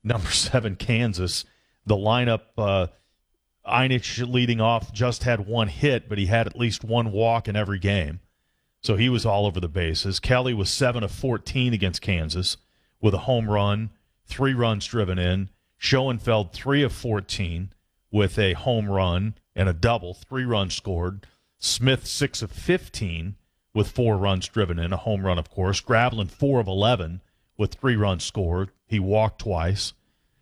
number 7 Kansas. The lineup, Einich leading off, just had one hit, but he had at least one walk in every game. So he was all over the bases. Kelly was 7 of 14 against Kansas with a home run, 3 runs driven in. Schoenfeld 3 of 14 with a home run and a double, 3 runs scored. Smith 6 of 15 with 4 runs driven in, a home run, of course. Gravlin 4 of 11 with 3 runs scored. He walked twice.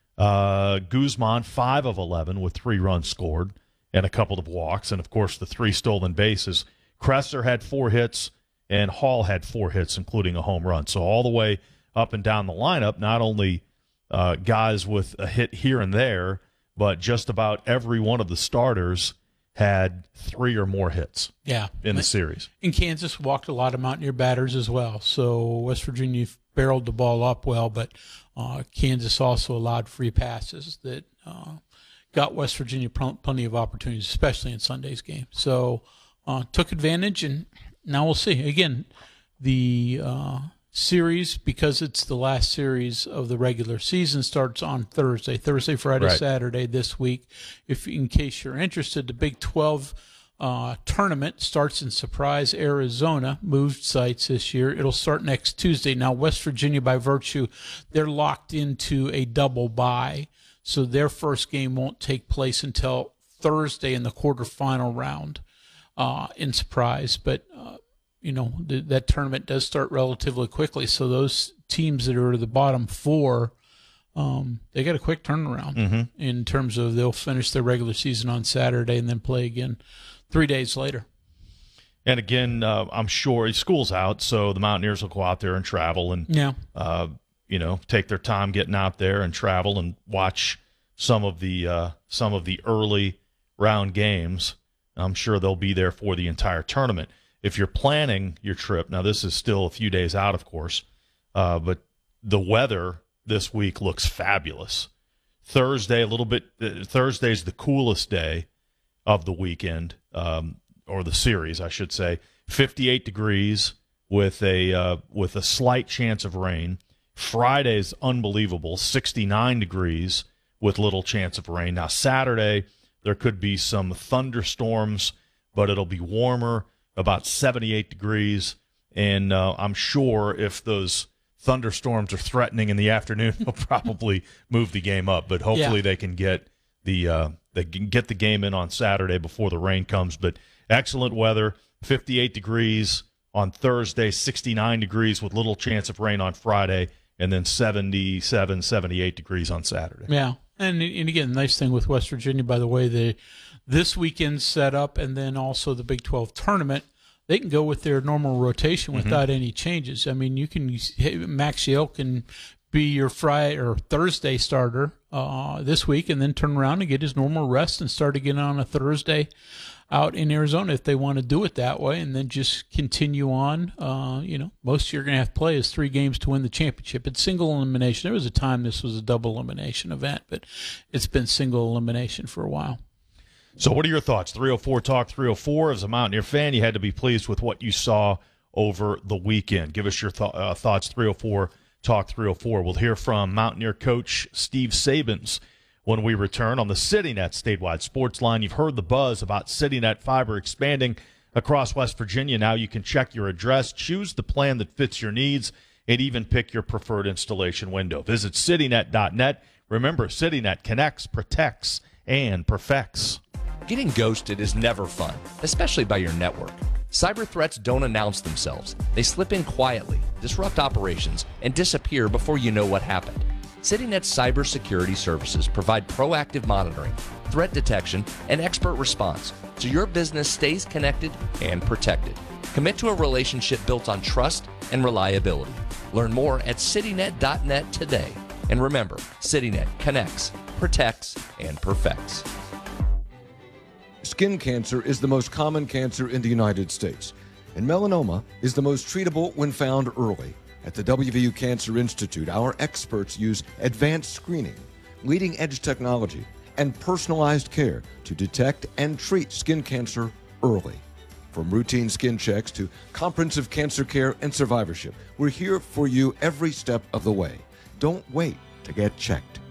Guzman 5 of 11 with 3 runs scored and a couple of walks, and, of course, the 3 stolen bases. Kresser had 4 hits, and Hall had 4 hits, including a home run. So all the way up and down the lineup, not only guys with a hit here and there, but just about every one of the starters had 3 or more hits in the series. And Kansas walked a lot of Mountaineer batters as well. So West Virginia barreled the ball up well, but Kansas also allowed free passes that got West Virginia plenty of opportunities, especially in Sunday's game. So took advantage, and now we'll see. Again, the series, because it's the last series of the regular season, starts on Thursday, Friday, right. Saturday this week. If in case you're interested, the Big 12 tournament starts in Surprise, Arizona, moved sites this year. It'll start next Tuesday. Now, West Virginia, by virtue, they're locked into a double bye, so their first game won't take place until Thursday in the quarterfinal round in Surprise. But that tournament does start relatively quickly. So those teams that are the bottom 4, they got a quick turnaround in terms of they'll finish their regular season on Saturday and then play again 3 days later. And again, I'm sure school's out, so the Mountaineers will go out there and travel and take their time getting out there and travel and watch some of the early round games. I'm sure they'll be there for the entire tournament. If you're planning your trip, now this is still a few days out, of course, but the weather this week looks fabulous. Thursday's the coolest day of the weekend, or the series, I should say. 58 degrees with a slight chance of rain. Friday's unbelievable, 69 degrees with little chance of rain. Now Saturday there could be some thunderstorms, but it'll be warmer, about 78 degrees, and I'm sure if those thunderstorms are threatening in the afternoon, they'll probably move the game up. But hopefully they can get the game in on Saturday before the rain comes. But excellent weather, 58 degrees on Thursday, 69 degrees with little chance of rain on Friday, and then 77, 78 degrees on Saturday. Yeah, and again, the nice thing with West Virginia, by the way, this weekend's set up, and then also the Big 12 tournament, they can go with their normal rotation without any changes. I mean, Max Yale can be your Friday or Thursday starter this week, and then turn around and get his normal rest and start again on a Thursday out in Arizona if they want to do it that way, and then just continue on. Most you're going to have to play is 3 games to win the championship. It's single elimination. There was a time this was a double elimination event, but it's been single elimination for a while. So what are your thoughts? 304 Talk 304. As a Mountaineer fan, you had to be pleased with what you saw over the weekend. Give us your thoughts, 304 Talk 304. We'll hear from Mountaineer coach Steve Sabins when we return on the CityNet statewide sports line. You've heard the buzz about CityNet fiber expanding across West Virginia. Now you can check your address, choose the plan that fits your needs, and even pick your preferred installation window. Visit citynet.net. Remember, CityNet connects, protects, and perfects. Getting ghosted is never fun, especially by your network. Cyber threats don't announce themselves. They slip in quietly, disrupt operations, and disappear before you know what happened. CityNet's cybersecurity services provide proactive monitoring, threat detection, and expert response, so your business stays connected and protected. Commit to a relationship built on trust and reliability. Learn more at citynet.net today. And remember, CityNet connects, protects, and perfects. Skin cancer is the most common cancer in the United States, and melanoma is the most treatable when found early. At the WVU Cancer Institute, our experts use advanced screening, leading-edge technology, and personalized care to detect and treat skin cancer early. From routine skin checks to comprehensive cancer care and survivorship, we're here for you every step of the way. Don't wait to get checked.